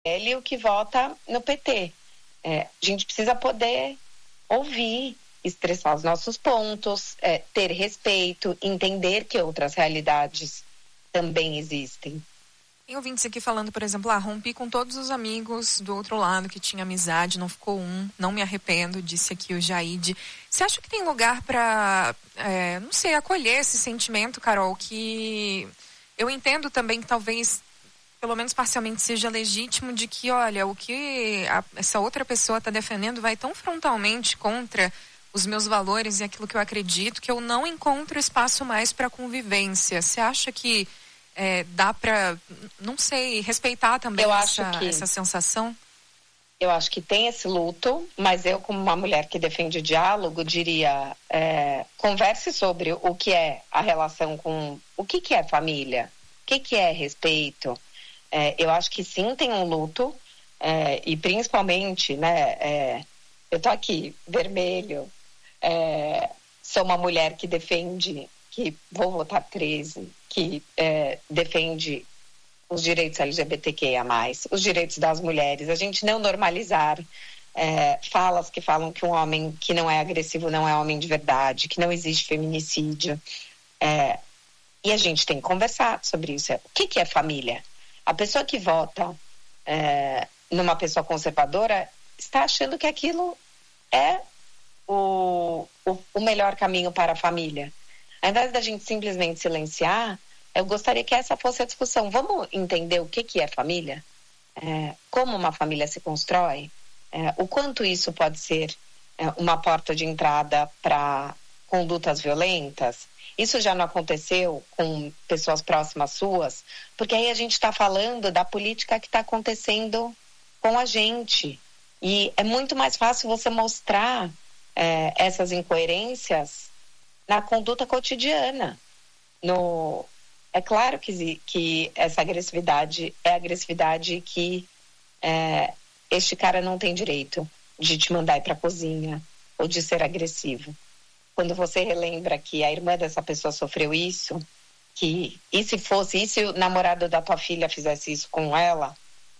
ele o que vota no PT. A gente precisa poder ouvir, expressar os nossos pontos, ter respeito, entender que outras realidades também existem. Tem ouvintes aqui falando, por exemplo, rompi com todos os amigos do outro lado que tinha amizade, não ficou não me arrependo, disse aqui o Jaide. Você acha que tem lugar para, não sei, acolher esse sentimento, Carol, que eu entendo também que talvez, pelo menos parcialmente, seja legítimo, de que, olha, o que essa outra pessoa está defendendo vai tão frontalmente contra os meus valores e aquilo que eu acredito, que eu não encontro espaço mais para convivência. Você acha que dá para, não sei, respeitar também essa sensação? Eu acho que tem esse luto, mas eu, como uma mulher que defende o diálogo, diria, converse sobre o que é a relação com, o que é família, o que é respeito. Eu acho que sim, tem um luto, e principalmente, né, eu tô aqui, vermelho, sou uma mulher que defende, que vou votar 13, que defende os direitos LGBTQIA+, os direitos das mulheres, a gente não normalizar falas que falam que um homem que não é agressivo não é homem de verdade, que não existe feminicídio, e a gente tem que conversar sobre isso. O que é família? A pessoa que vota numa pessoa conservadora está achando que aquilo é o melhor caminho para a família. Ao invés da gente simplesmente silenciar, eu gostaria que essa fosse a discussão. Vamos entender o que é família? Como uma família se constrói? O quanto isso pode ser uma porta de entrada para condutas violentas? Isso já não aconteceu com pessoas próximas suas? Porque aí a gente está falando da política que está acontecendo com a gente. E é muito mais fácil você mostrar essas incoerências na conduta cotidiana. É claro que essa agressividade é agressividade que este cara não tem direito de te mandar ir para a cozinha ou de ser agressivo. Quando você relembra que a irmã dessa pessoa sofreu isso, e se o namorado da tua filha fizesse isso com ela,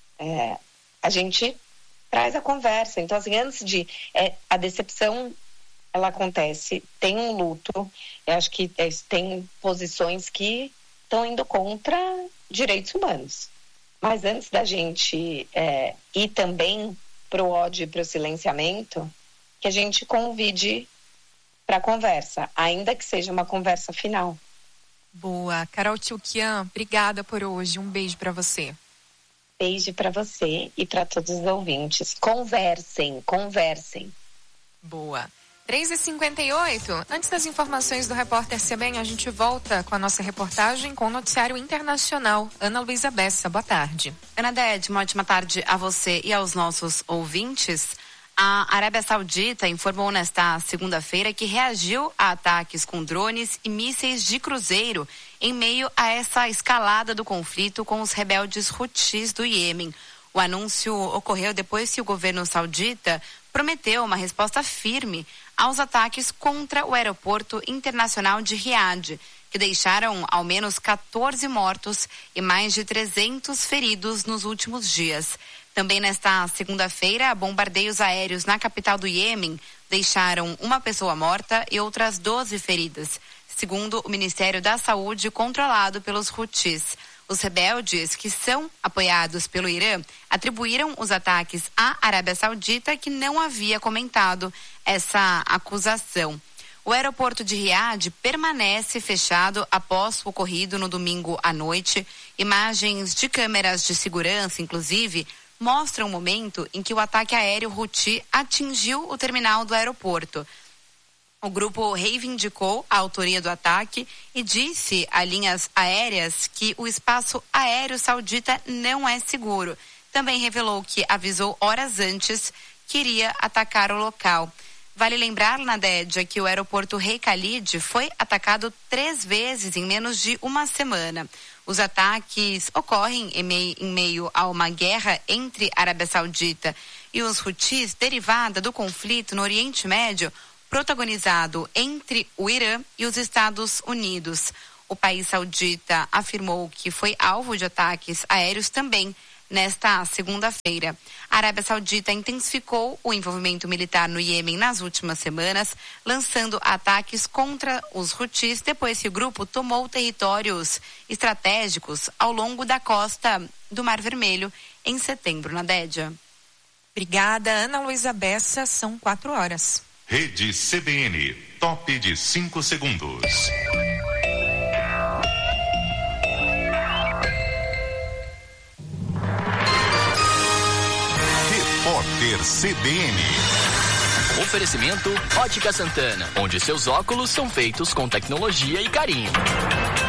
a gente traz a conversa. Então, assim, antes de... a decepção, ela acontece, tem um luto, eu acho que tem posições que estão indo contra direitos humanos. Mas antes da gente ir também para o ódio e para o silenciamento, que a gente convide para a conversa, ainda que seja uma conversa final. Boa. Carol Tchoukian, obrigada por hoje. Um beijo para você. Beijo para você e para todos os ouvintes. Conversem. Boa. 3h58. Antes das informações do repórter CBN, a gente volta com a nossa reportagem com o noticiário internacional. Ana Luísa Bessa, boa tarde. Ana Dede, uma ótima tarde a você e aos nossos ouvintes. A Arábia Saudita informou nesta segunda-feira que reagiu a ataques com drones e mísseis de cruzeiro em meio a essa escalada do conflito com os rebeldes Houthis do Iêmen. O anúncio ocorreu depois que o governo saudita prometeu uma resposta firme aos ataques contra o aeroporto internacional de Riad, que deixaram ao menos 14 mortos e mais de 300 feridos nos últimos dias. Também nesta segunda-feira, bombardeios aéreos na capital do Iêmen deixaram uma pessoa morta e outras 12 feridas, segundo o Ministério da Saúde controlado pelos Houthis. Os rebeldes, que são apoiados pelo Irã, atribuíram os ataques à Arábia Saudita, que não havia comentado essa acusação. O aeroporto de Riad permanece fechado após o ocorrido no domingo à noite. Imagens de câmeras de segurança, inclusive, mostram o momento em que o ataque aéreo Houthi atingiu o terminal do aeroporto. O grupo reivindicou a autoria do ataque e disse a linhas aéreas que o espaço aéreo saudita não é seguro. Também revelou que avisou horas antes que iria atacar o local. Vale lembrar, Nadédia, que o aeroporto Rei Khalid foi atacado 3 vezes em menos de uma semana. Os ataques ocorrem em meio a uma guerra entre a Arábia Saudita e os Houthis, derivada do conflito no Oriente Médio, protagonizado entre o Irã e os Estados Unidos. O país saudita afirmou que foi alvo de ataques aéreos também nesta segunda-feira. A Arábia Saudita intensificou o envolvimento militar no Iêmen nas últimas semanas, lançando ataques contra os Houthis depois que o grupo tomou territórios estratégicos ao longo da costa do Mar Vermelho em setembro, Nadédia. Obrigada, Ana Luísa Bessa, são 4 horas. Rede CBN, top de 5 segundos. Repórter CBN. Oferecimento Ótica Santana, onde seus óculos são feitos com tecnologia e carinho.